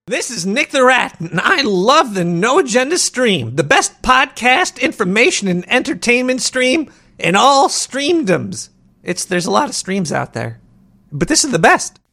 This is Nick the Rat, and I love the No Agenda stream, the best podcast, information, and entertainment stream in all streamdoms. There's a lot of streams out there, but this is the best.